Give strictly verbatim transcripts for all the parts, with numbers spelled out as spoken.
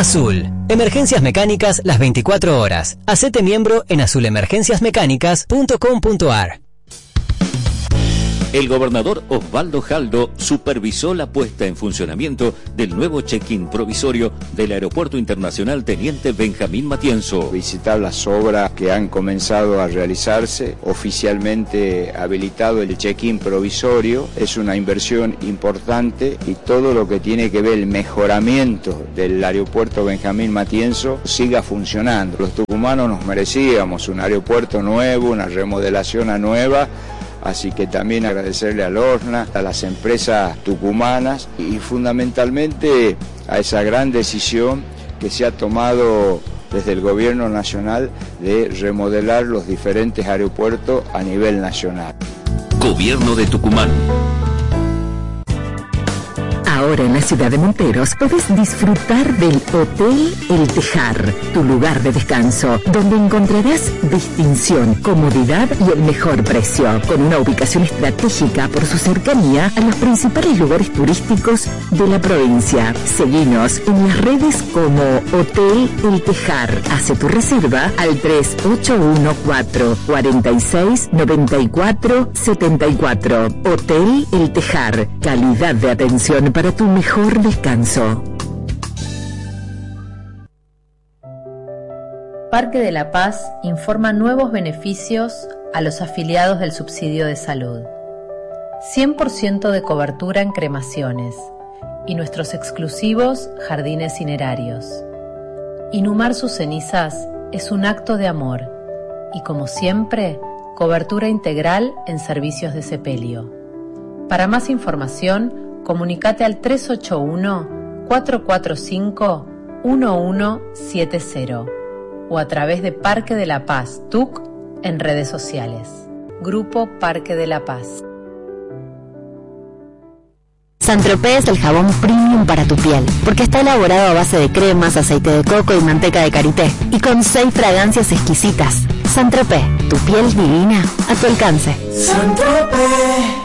Azul. Emergencias mecánicas las veinticuatro horas. Hacete miembro en azul emergencias mecánicas punto com punto a r. El gobernador Osvaldo Jaldo supervisó la puesta en funcionamiento del nuevo check-in provisorio del Aeropuerto Internacional Teniente Benjamín Matienzo. Visitar las obras que han comenzado a realizarse, oficialmente habilitado el check-in provisorio, es una inversión importante y todo lo que tiene que ver el mejoramiento del Aeropuerto Benjamín Matienzo siga funcionando. Los tucumanos nos merecíamos un aeropuerto nuevo, una remodelación a nueva. Así que también agradecerle al ORNA, a las empresas tucumanas y fundamentalmente a esa gran decisión que se ha tomado desde el gobierno nacional de remodelar los diferentes aeropuertos a nivel nacional. Gobierno de Tucumán. Ahora en la ciudad de Monteros podés disfrutar del Hotel El Tejar, tu lugar de descanso, donde encontrarás distinción, comodidad y el mejor precio, con una ubicación estratégica por su cercanía a los principales lugares turísticos de la provincia. Seguinos en las redes como Hotel El Tejar. Hace tu reserva al tres ocho uno cuatro, cuatro seis, nueve cuatro siete cuatro. Hotel El Tejar, calidad de atención para tu mejor descanso. Parque de la Paz informa nuevos beneficios a los afiliados del subsidio de salud. cien por ciento de cobertura en cremaciones y nuestros exclusivos jardines cinerarios. Inhumar sus cenizas es un acto de amor y, como siempre, cobertura integral en servicios de sepelio. Para más información, comunicate al tres ocho uno, cuatro cuatro cinco, uno uno siete cero o a través de Parque de la Paz T U C en redes sociales. Grupo Parque de la Paz. Saint-Tropez es el jabón premium para tu piel, porque está elaborado a base de cremas, aceite de coco y manteca de karité, y con seis fragancias exquisitas. Saint-Tropez, tu piel divina a tu alcance. Saint-Tropez.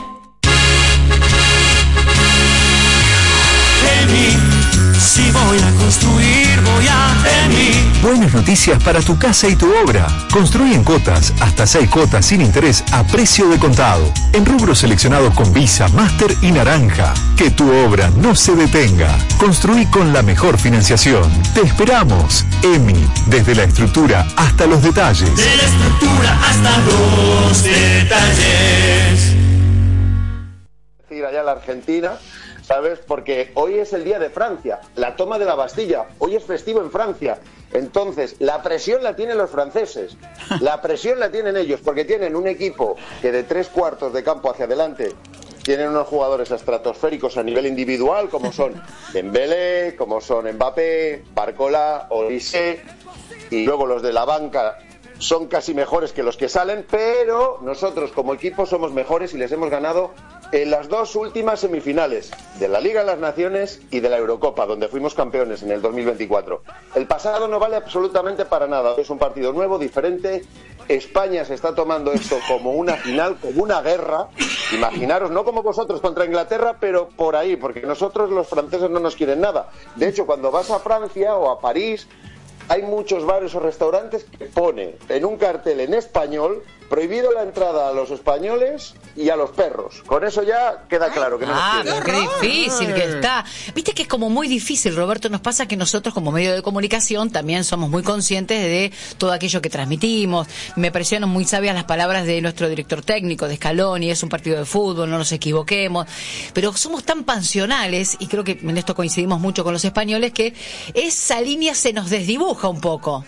Si voy a construir, voy a Emi. Buenas noticias para tu casa y tu obra. Construí en cuotas, hasta seis cuotas sin interés a precio de contado. En rubros seleccionados con Visa, Master y Naranja. Que tu obra no se detenga. Construí con la mejor financiación. Te esperamos. Emi, desde la estructura hasta los detalles. De la estructura hasta los detalles. Ir allá a la Argentina, ¿sabes? Porque hoy es el día de Francia, la toma de la Bastilla, hoy es festivo en Francia. Entonces, la presión la tienen los franceses, la presión la tienen ellos, porque tienen un equipo que de tres cuartos de campo hacia adelante tienen unos jugadores estratosféricos a nivel individual, como son Dembélé, como son Mbappé, Barcola, Olise, y luego los de la banca son casi mejores que los que salen, pero nosotros como equipo somos mejores y les hemos ganado en las dos últimas semifinales de la Liga de las Naciones y de la Eurocopa, donde fuimos campeones en el dos mil veinticuatro. El pasado no vale absolutamente para nada, es un partido nuevo, diferente. España se está tomando esto como una final, como una guerra. Imaginaros, no como vosotros contra Inglaterra, pero por ahí, porque nosotros los franceses no nos quieren nada. De hecho, cuando vas a Francia o a París, hay muchos bares o restaurantes que pone en un cartel en español: prohibido la entrada a los españoles y a los perros. Con eso ya queda claro que no ah, nos quieren. pero qué difícil que está. Viste que es como muy difícil, Roberto. Nos pasa que nosotros como medio de comunicación también somos muy conscientes de todo aquello que transmitimos. Me parecieron muy sabias las palabras de nuestro director técnico, de Scaloni: es un partido de fútbol, no nos equivoquemos. Pero somos tan pasionales, y creo que en esto coincidimos mucho con los españoles, que esa línea se nos desdibuja un poco.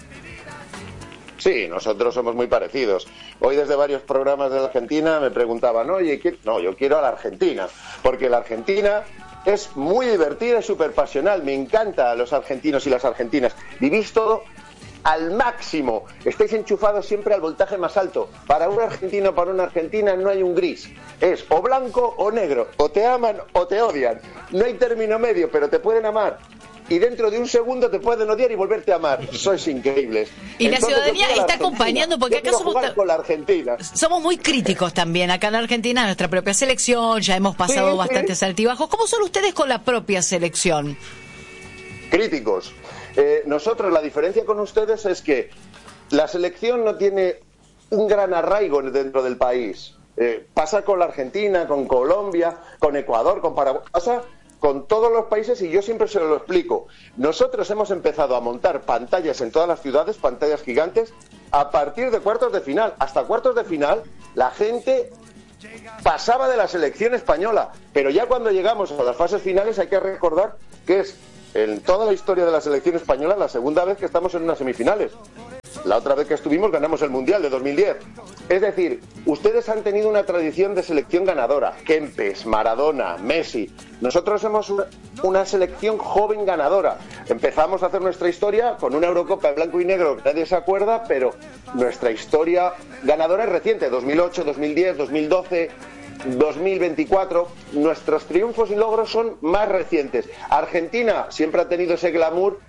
Sí, nosotros somos muy parecidos. Hoy desde varios programas de la Argentina me preguntaban, oye, ¿qué? No, yo quiero a la Argentina, porque la Argentina es muy divertida y súper pasional. Me encanta a los argentinos y las argentinas. Vivís todo al máximo. Estáis enchufados siempre al voltaje más alto. Para un argentino, para una argentina, no hay un gris. Es o blanco o negro. O te aman o te odian. No hay término medio, pero te pueden amar. Y dentro de un segundo te pueden odiar y volverte a amar. Sois increíbles. Y Entonces, la ciudadanía está acompañando, porque acá somos, con la Argentina. somos muy críticos también. Acá en Argentina, nuestra propia selección, ya hemos pasado sí, bastantes sí. altibajos. ¿Cómo son ustedes con la propia selección? críticos. Eh, nosotros, la diferencia con ustedes es que la selección no tiene un gran arraigo dentro del país. Eh, pasa con la Argentina, con Colombia, con Ecuador, con Paraguay, pasa con todos los países y yo siempre se lo explico. Nosotros hemos empezado a montar pantallas en todas las ciudades, pantallas gigantes, a partir de cuartos de final. Hasta cuartos de final la gente pasaba de la selección española, pero ya cuando llegamos a las fases finales hay que recordar que es en toda la historia de la selección española la segunda vez que estamos en unas semifinales. La otra vez que estuvimos ganamos el Mundial de dos mil diez. Es decir, ustedes han tenido una tradición de selección ganadora. Kempes, Maradona, Messi. Nosotros somos una, una selección joven ganadora. Empezamos a hacer nuestra historia con una Eurocopa en blanco y negro que nadie se acuerda, pero nuestra historia ganadora es reciente. dos mil ocho, dos mil diez, dos mil doce... dos mil veinticuatro, nuestros triunfos y logros son más recientes. Argentina siempre ha tenido ese glamour